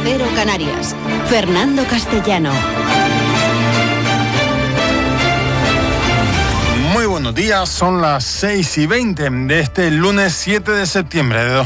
Cero Canarias. Fernando Castellano. Muy buenos días, son las 6:20 de este lunes 7 de septiembre de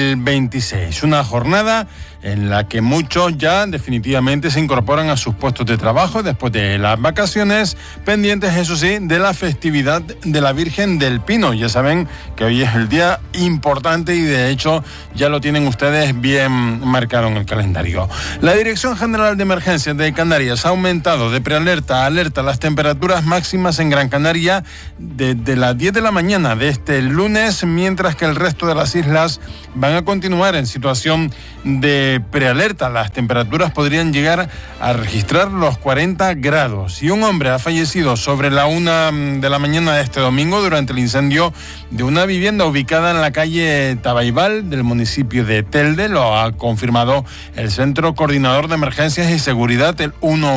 2026. Una jornada en la que muchos ya definitivamente se incorporan a sus puestos de trabajo después de las vacaciones, pendientes, eso sí, de la festividad de la Virgen del Pino. Ya saben que hoy es el día importante y de hecho ya lo tienen ustedes bien marcado en el calendario. La Dirección General de Emergencias de Canarias ha aumentado de prealerta a alerta las temperaturas máximas en Gran Canaria desde las 10 de la mañana de este lunes, mientras que el resto de las islas van a continuar en situación de prealerta. Las temperaturas podrían llegar a registrar los 40 grados. Y un hombre ha fallecido sobre la 1 de la mañana de este domingo durante el incendio de una vivienda ubicada en la calle Tabaibal del municipio de Telde. Lo ha confirmado el Centro Coordinador de Emergencias y Seguridad, el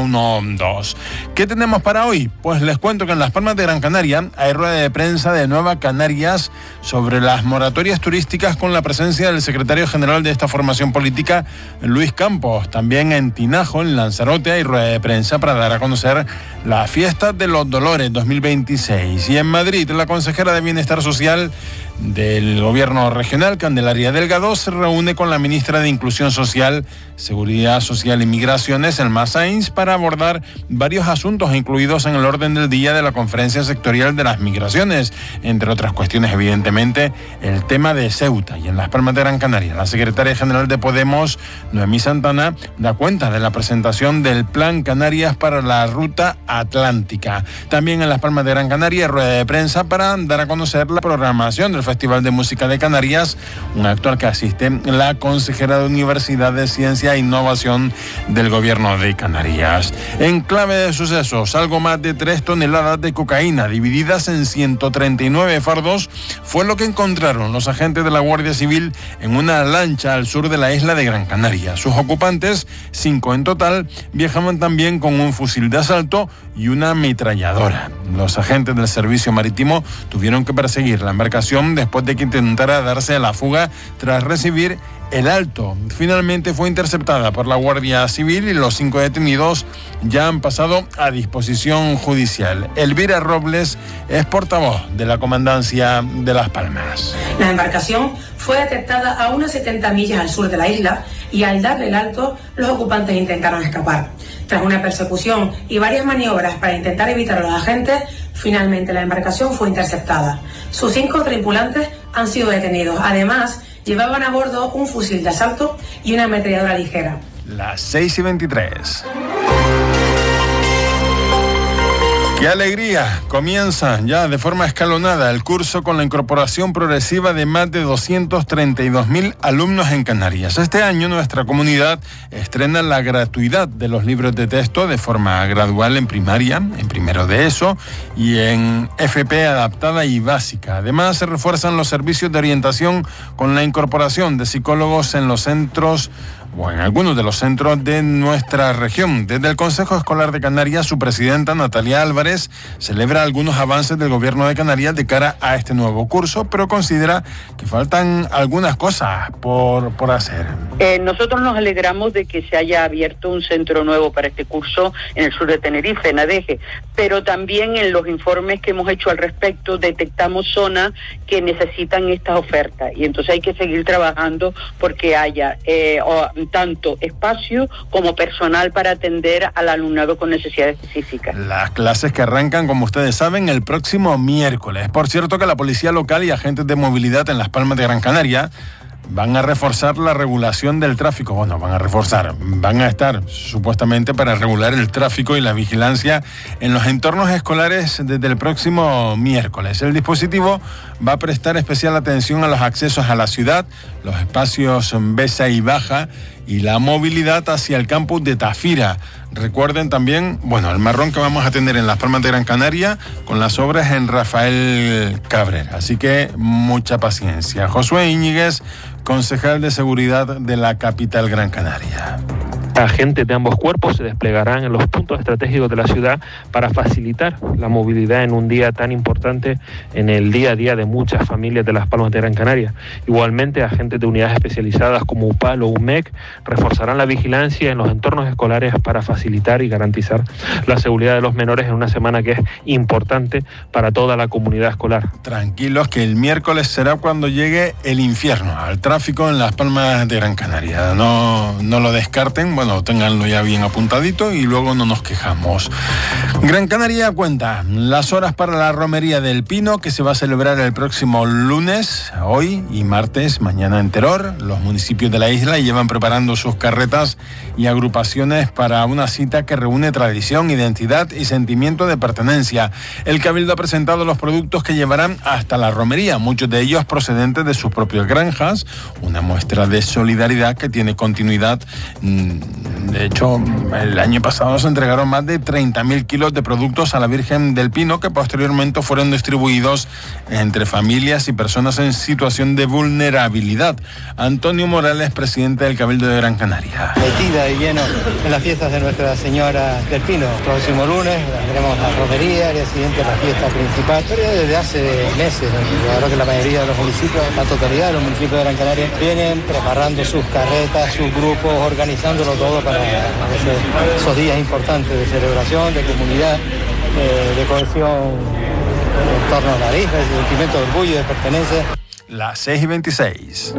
112. ¿Qué tenemos para hoy? Pues les cuento que en Las Palmas de Gran Canaria hay rueda de prensa de Nueva Canarias sobre las moratorias turísticas con la presencia del secretario general de esta formación política, Luis Campos. También en Tinajo, en Lanzarote, hay rueda de prensa para dar a conocer la fiesta de los Dolores 2026. Y en Madrid, la consejera de Bienestar Social del Gobierno Regional, Candelaria Delgado, se reúne con la ministra de Inclusión Social, Seguridad Social y Migraciones, Elma Sainz, para abordar varios asuntos incluidos en el orden del día de la Conferencia Sectorial de las Migraciones, entre otras cuestiones, evidentemente, el tema de Ceuta. Y en Las Palmas de Gran Canaria, la secretaria general de Podemos, Noemí Santana, da cuenta de la presentación del Plan Canarias para la Ruta Atlántica. También en Las Palmas de Gran Canaria, rueda de prensa para dar a conocer la programación del Festival de Música de Canarias, un acto al que asiste la consejera de Universidad, Ciencia e Innovación del Gobierno de Canarias. En clave de sucesos, algo más de 3 toneladas de cocaína divididas en 139 fardos fue lo que encontraron los agentes de la Guardia Civil en una lancha al sur de la isla de Gran Canaria. Sus ocupantes, 5 en total, viajaban también con un fusil de asalto y una ametralladora. Los agentes del Servicio Marítimo tuvieron que perseguir la embarcación después de que intentara darse a la fuga tras recibir el alto. Finalmente fue interceptada por la Guardia Civil y los 5 detenidos ya han pasado a disposición judicial. Elvira Robles es portavoz de la Comandancia de Las Palmas. La embarcación fue detectada a unas 70 millas al sur de la isla y al darle el alto, los ocupantes intentaron escapar. Tras una persecución y varias maniobras para intentar evitar a los agentes, finalmente la embarcación fue interceptada. Sus 5 tripulantes han sido detenidos. Además, llevaban a bordo un fusil de asalto y una ametralladora ligera. Las 6:23. ¡Qué alegría! Comienza ya de forma escalonada el curso con la incorporación progresiva de más de 232.000 alumnos en Canarias. Este año nuestra comunidad estrena la gratuidad de los libros de texto de forma gradual en primaria, en primero de ESO y en FP adaptada y básica. Además, se refuerzan los servicios de orientación con la incorporación de psicólogos en los centros o en algunos de los centros de nuestra región. Desde el Consejo Escolar de Canarias, su presidenta, Natalia Álvarez, celebra algunos avances del Gobierno de Canarias de cara a este nuevo curso, pero considera que faltan algunas cosas por hacer. Nosotros nos alegramos de que se haya abierto un centro nuevo para este curso en el sur de Tenerife, en Adeje, pero también en los informes que hemos hecho al respecto detectamos zonas que necesitan estas ofertas y entonces hay que seguir trabajando porque haya tanto espacio como personal para atender al alumnado con necesidades específicas. Las clases que arrancan, como ustedes saben, el próximo miércoles. Por cierto que la Policía Local y agentes de movilidad en Las Palmas de Gran Canaria van a reforzar la regulación del tráfico. Bueno, van a estar supuestamente para regular el tráfico y la vigilancia en los entornos escolares desde el próximo miércoles. El dispositivo va a prestar especial atención a los accesos a la ciudad, los espacios Besa y Baja y la movilidad hacia el campus de Tafira. Recuerden también, el marrón que vamos a tener en Las Palmas de Gran Canaria con las obras en Rafael Cabrera. Así que mucha paciencia. Josué Íñiguez, concejal de Seguridad de la capital Gran Canaria. Agentes de ambos cuerpos se desplegarán en los puntos estratégicos de la ciudad para facilitar la movilidad en un día tan importante en el día a día de muchas familias de Las Palmas de Gran Canaria. Igualmente, agentes de unidades especializadas como UPAL o UMEC reforzarán la vigilancia en los entornos escolares para facilitar y garantizar la seguridad de los menores en una semana que es importante para toda la comunidad escolar. Tranquilos, que el miércoles será cuando llegue el infierno al tráfico en Las Palmas de Gran Canaria. No lo descarten, bueno, ténganlo ya bien apuntadito y luego no nos quejamos. Gran Canaria cuenta las horas para la romería del Pino, que se va a celebrar el próximo lunes, hoy y martes, mañana en Teror. Los municipios de la isla llevan preparando sus carretas y agrupaciones para una cita que reúne tradición, identidad y sentimiento de pertenencia. El Cabildo ha presentado los productos que llevarán hasta la romería, muchos de ellos procedentes de sus propias granjas, una muestra de solidaridad que tiene continuidad. De hecho, el año pasado se entregaron más de 30.000 kilos de productos a la Virgen del Pino, que posteriormente fueron distribuidos entre familias y personas en situación de vulnerabilidad. Antonio Morales, presidente del Cabildo de Gran Canaria. Metida de lleno en las fiestas de Nuestra Señora del Pino. Próximo lunes tendremos la romería, al día siguiente la fiesta principal. Pero desde hace meses, yo creo que la mayoría de los municipios, la totalidad de los municipios de Gran Canaria, vienen preparando sus carretas, sus grupos, organizándolo todo para esos días importantes de celebración, de comunidad, de cohesión en torno a la isla, ese sentimiento de orgullo y de pertenencia. Las 6:26.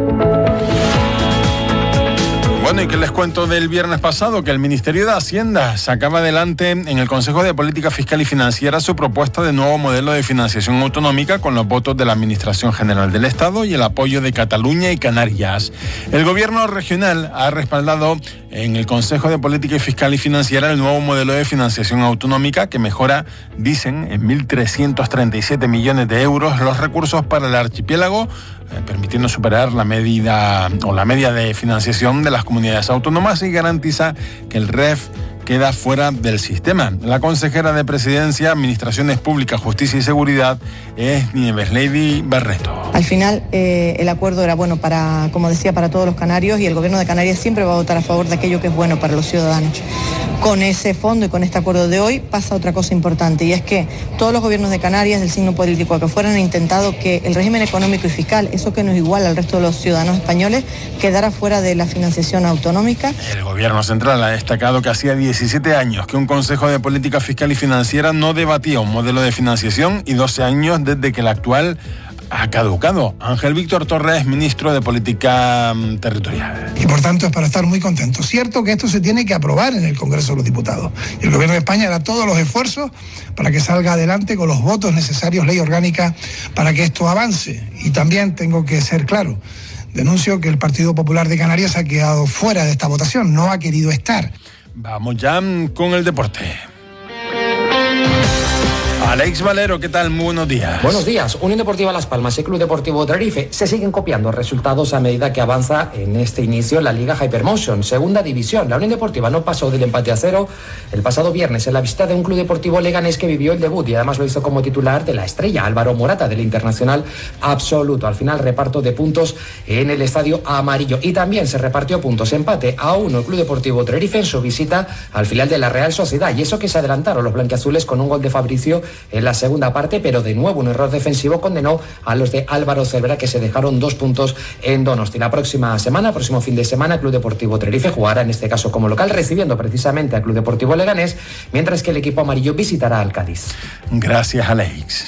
Bueno, ¿y qué les cuento del viernes pasado? Que el Ministerio de Hacienda sacaba adelante en el Consejo de Política Fiscal y Financiera su propuesta de nuevo modelo de financiación autonómica con los votos de la Administración General del Estado y el apoyo de Cataluña y Canarias. El gobierno regional ha respaldado en el Consejo de Política Fiscal y Financiera el nuevo modelo de financiación autonómica que mejora, dicen, en 1.337 millones de euros los recursos para el archipiélago, permitiendo superar la media de financiación de las comunidades autónomas y garantiza que el REF queda fuera del sistema. La consejera de Presidencia, Administraciones Públicas, Justicia y Seguridad es Nieves Lady Barreto. Al final el acuerdo era bueno para, como decía, para todos los canarios, y el gobierno de Canarias siempre va a votar a favor de aquello que es bueno para los ciudadanos. Con ese fondo y con este acuerdo de hoy pasa otra cosa importante, y es que todos los gobiernos de Canarias, del signo político que fueran, han intentado que el régimen económico y fiscal, eso que nos iguala al resto de los ciudadanos españoles, quedara fuera de la financiación autonómica. El gobierno central ha destacado que hacía 17 años que un Consejo de Política Fiscal y Financiera no debatía un modelo de financiación y 12 años desde que el actual ha caducado. Ángel Víctor Torres, ministro de Política Territorial. Y por tanto es para estar muy contentos. Cierto que esto se tiene que aprobar en el Congreso de los Diputados. Y el Gobierno de España hará todos los esfuerzos para que salga adelante con los votos necesarios, ley orgánica, para que esto avance. Y también tengo que ser claro. Denuncio que el Partido Popular de Canarias ha quedado fuera de esta votación, no ha querido estar. Vamos ya con el deporte. Alex Valero, ¿qué tal? Muy buenos días. Buenos días. Unión Deportiva Las Palmas y Club Deportivo Tenerife se siguen copiando resultados a medida que avanza en este inicio la Liga Hypermotion, segunda división. La Unión Deportiva no pasó del empate a 0 el pasado viernes en la visita de un Club Deportivo leganés que vivió el debut y además lo hizo como titular de la estrella Álvaro Morata del Internacional Absoluto. Al final, reparto de puntos en el Estadio Amarillo, y también se repartió puntos, empate a 1 el Club Deportivo Tenerife en su visita al filial de la Real Sociedad, y eso que se adelantaron los blanquiazules con un gol de Fabricio en la segunda parte, pero de nuevo un error defensivo condenó a los de Álvaro Cervera, que se dejaron 2 puntos en Donosti. La próximo fin de semana, el Club Deportivo Tenerife jugará en este caso como local, recibiendo precisamente al Club Deportivo Leganés, mientras que el equipo amarillo visitará al Cádiz. Gracias, Alex.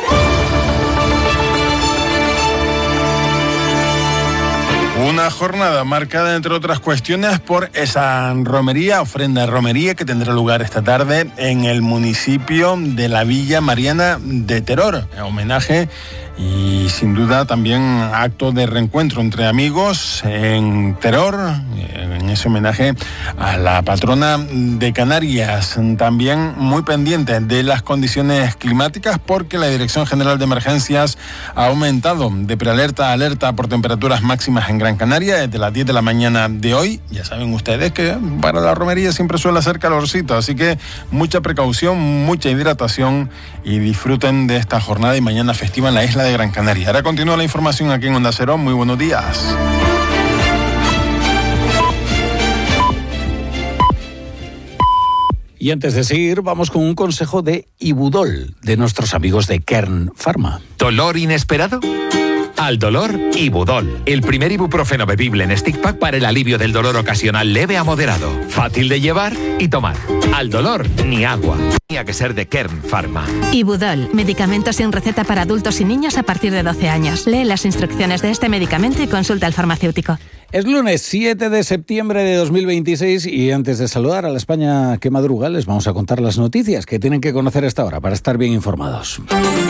Una jornada marcada, entre otras cuestiones, por esa ofrenda romería que tendrá lugar esta tarde en el municipio de la Villa Mariana de Teror. Homenaje y sin duda también acto de reencuentro entre amigos en Teror, en ese homenaje a la patrona de Canarias. También muy pendiente de las condiciones climáticas, porque la Dirección General de Emergencias ha aumentado de prealerta a alerta por temperaturas máximas en Gran Canaria desde las 10 de la mañana de hoy. Ya saben ustedes que para la romería siempre suele hacer calorcito, así que mucha precaución, mucha hidratación y disfruten de esta jornada y mañana festiva en la isla de Gran Canaria. Ahora continúa la información aquí en Onda Cero. Muy buenos días. Y antes de seguir, vamos con un consejo de Ibudol, de nuestros amigos de Kern Pharma. ¿Dolor inesperado? Al dolor, Ibudol. El primer ibuprofeno bebible en stick pack para el alivio del dolor ocasional leve a moderado. Fácil de llevar y tomar. Al dolor, ni agua. Tenía que ser de Kern Pharma. Ibudol, medicamento sin receta para adultos y niños a partir de 12 años. Lee las instrucciones de este medicamento y consulta al farmacéutico. Es lunes 7 de septiembre de 2026 y antes de saludar a la España que madruga, les vamos a contar las noticias que tienen que conocer a esta hora para estar bien informados.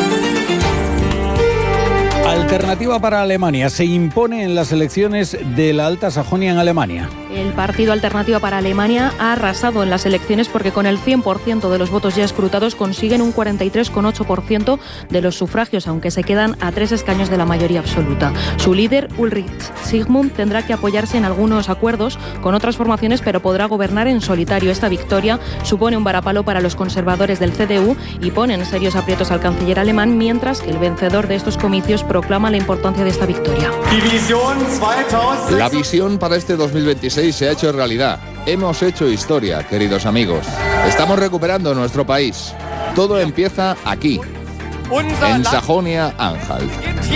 Alternativa para Alemania se impone en las elecciones de la Alta Sajonia en Alemania. El partido Alternativa para Alemania ha arrasado en las elecciones porque con el 100% de los votos ya escrutados consiguen un 43,8% de los sufragios, aunque se quedan a 3 escaños de la mayoría absoluta. Su líder, Ulrich Sigmund, tendrá que apoyarse en algunos acuerdos con otras formaciones, pero podrá gobernar en solitario. Esta victoria supone un varapalo para los conservadores del CDU y pone en serios aprietos al canciller alemán, mientras que el vencedor de estos comicios proclama la importancia de esta victoria. La visión para este 2026 se ha hecho realidad. Hemos hecho historia, queridos amigos. Estamos recuperando nuestro país. Todo empieza aquí, en Sajonia-Anhalt.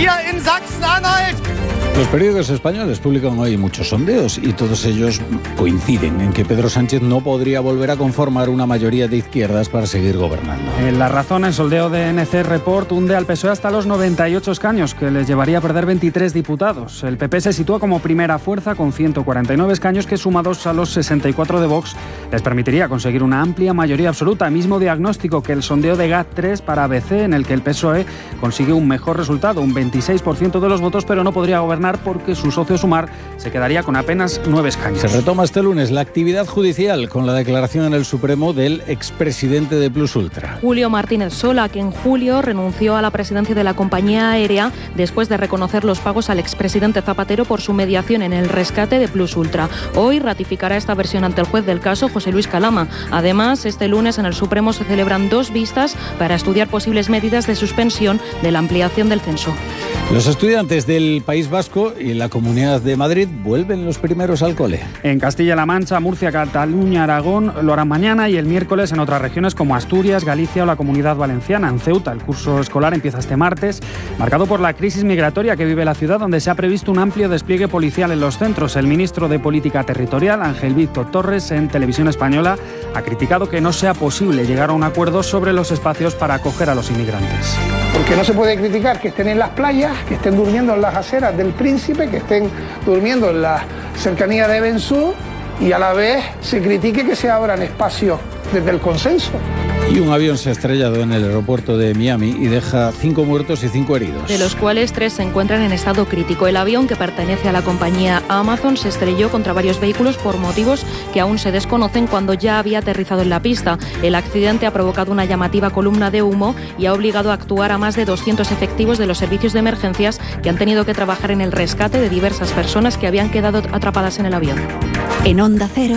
Los periódicos españoles publican hoy muchos sondeos y todos ellos coinciden en que Pedro Sánchez no podría volver a conformar una mayoría de izquierdas para seguir gobernando. La razón, el sondeo de NC Report hunde al PSOE hasta los 98 escaños, que les llevaría a perder 23 diputados. El PP se sitúa como primera fuerza con 149 escaños que, sumados a los 64 de Vox, les permitiría conseguir una amplia mayoría absoluta. Mismo diagnóstico que el sondeo de GAT3 para ABC, en el que el PSOE consigue un mejor resultado, un 26% de los votos, pero no podría gobernar porque su socio Sumar se quedaría con apenas 9 escaños. Se retoma este lunes la actividad judicial con la declaración en el Supremo del expresidente de Plus Ultra. Julio Martínez Sola, que en julio renunció a la presidencia de la compañía aérea después de reconocer los pagos al expresidente Zapatero por su mediación en el rescate de Plus Ultra. Hoy ratificará esta versión ante el juez del caso, José Luis Calama. Además, este lunes en el Supremo se celebran 2 vistas para estudiar posibles medidas de suspensión de la ampliación del censo. Los estudiantes del País Vasco y la Comunidad de Madrid vuelven los primeros al cole. En Castilla-La Mancha, Murcia, Cataluña, Aragón lo harán mañana y el miércoles en otras regiones como Asturias, Galicia o la Comunidad Valenciana. En Ceuta, el curso escolar empieza este martes, marcado por la crisis migratoria que vive la ciudad, donde se ha previsto un amplio despliegue policial en los centros. El ministro de Política Territorial, Ángel Víctor Torres, en Televisión Española, ha criticado que no sea posible llegar a un acuerdo sobre los espacios para acoger a los inmigrantes. Porque no se puede criticar que estén en las playas, que estén durmiendo en las aceras del Príncipe, que estén durmiendo en la cercanía de Bensú y a la vez se critique que se abran espacios desde el consenso. Y un avión se ha estrellado en el aeropuerto de Miami y deja 5 muertos y 5 heridos. De los cuales 3 se encuentran en estado crítico. El avión, que pertenece a la compañía Amazon, se estrelló contra varios vehículos por motivos que aún se desconocen cuando ya había aterrizado en la pista. El accidente ha provocado una llamativa columna de humo y ha obligado a actuar a más de 200 efectivos de los servicios de emergencias que han tenido que trabajar en el rescate de diversas personas que habían quedado atrapadas en el avión. En Onda Cero,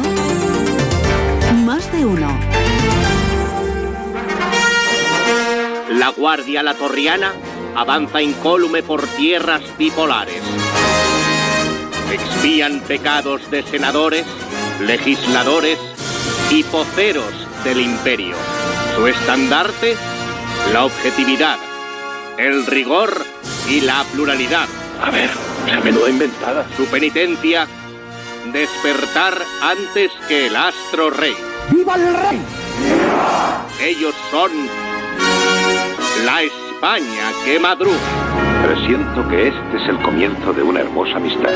más de uno. La Guardia Latorriana avanza incólume por tierras bipolares. Expían pecados de senadores, legisladores y poceros del imperio. Su estandarte, la objetividad, el rigor y la pluralidad. A ver, esa menuda inventada. Su penitencia, despertar antes que el astro rey. ¡Viva el rey! Ellos son la España que madruga. Presiento que este es el comienzo de una hermosa amistad.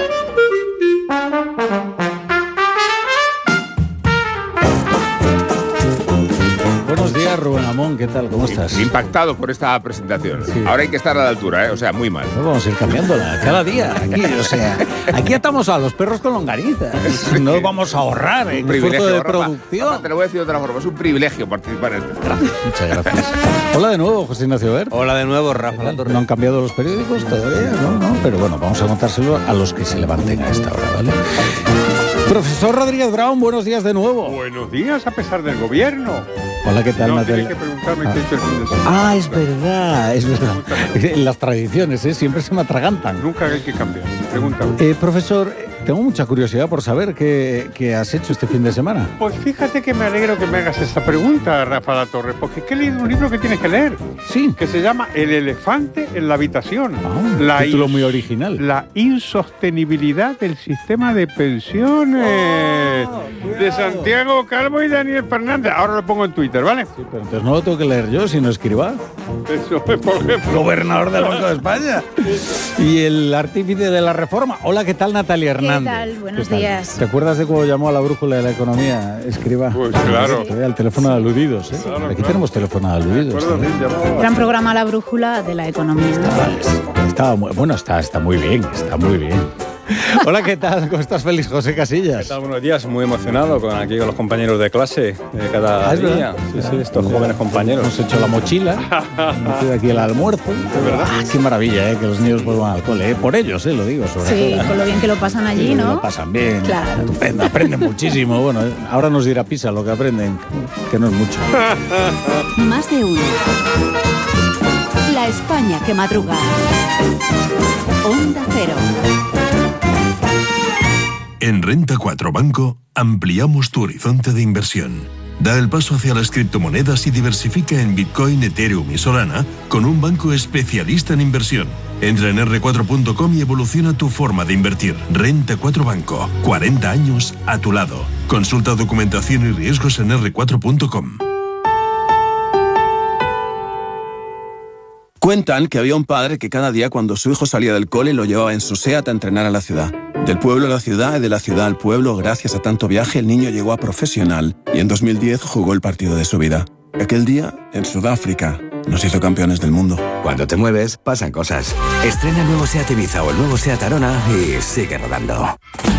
Buenos días, Rubén Amón, ¿qué tal? ¿Cómo estás? Impactado por esta presentación. Sí. Ahora hay que estar a la altura, ¿eh? O sea, muy mal. No, vamos a ir cambiándola cada día. Aquí, o sea, aquí atamos a los perros con longaniza. No vamos a ahorrar en esfuerzo de producción. Rafa, te lo voy a decir de otra forma. Es un privilegio participar en este. Gracias, muchas gracias. Hola de nuevo, José Ignacio Ver. Hola de nuevo, Rafa Latorre. ¿No han cambiado los periódicos todavía? No, pero bueno, vamos a contárselo a los que se levanten a esta hora, ¿vale? Profesor Rodríguez Brown, buenos días de nuevo. Buenos días a pesar del gobierno. Hola, ¿qué tal, no, Natalia? Tienes que preguntarme qué he hecho el fin de semana. Es verdad. Las tradiciones, siempre se me atragantan. Nunca hay que cambiar. Pregúntame. Profesor, Tengo mucha curiosidad por saber qué has hecho este fin de semana. Pues fíjate que me alegro que me hagas esa pregunta, Rafa La Torre, porque he leído un libro que tienes que leer. Sí. Que se llama El elefante en la habitación. Un título muy original. La insostenibilidad del sistema de pensiones. De Santiago Calvo y Daniel Fernández. Ahora lo pongo en Twitter, ¿vale? Sí, pero entonces no lo tengo que leer yo, sino Escrivá. Eso es, por ejemplo. Gobernador del Banco de España. Y el artífice de la reforma. Hola, ¿qué tal, Natalia Hernández? ¿Qué tal? Buenos días. ¿Te acuerdas de cómo llamó a la brújula de la economía Escrivá? Pues claro. Sí. El teléfono de aludidos, ¿eh? Claro, aquí tenemos teléfono de aludidos. Gran programa La Brújula de la Economía. Está muy bien, está muy bien. Hola, ¿qué tal? ¿Cómo estás, Félix José Casillas? ¿Qué tal? Buenos días, muy emocionado con los compañeros de clase de cada día. Sí, estos jóvenes compañeros. Hemos hecho la mochila, hemos hecho aquí el almuerzo. ¿Es verdad? Qué maravilla, que los niños vuelvan al cole. Por ellos, lo digo, sobre todo. Sí, con lo bien que lo pasan allí, ¿no? Lo pasan bien. Claro. Estupendo, aprenden muchísimo. Bueno, ahora nos dirá Pisa lo que aprenden, que no es mucho. Más de uno. La España que madruga. Onda Cero. En Renta 4 Banco ampliamos tu horizonte de inversión. Da el paso hacia las criptomonedas y diversifica en Bitcoin, Ethereum y Solana con un banco especialista en inversión. Entra en r4.com y evoluciona tu forma de invertir. Renta 4 Banco, 40 años a tu lado. Consulta documentación y riesgos en r4.com. Cuentan que había un padre que cada día cuando su hijo salía del cole lo llevaba en su SEAT a entrenar a la ciudad. Del pueblo a la ciudad y de la ciudad al pueblo, gracias a tanto viaje, el niño llegó a profesional y en 2010 jugó el partido de su vida. Aquel día, en Sudáfrica, nos hizo campeones del mundo. Cuando te mueves, pasan cosas. Estrena el nuevo SEAT Ibiza o el nuevo SEAT Arona y sigue rodando.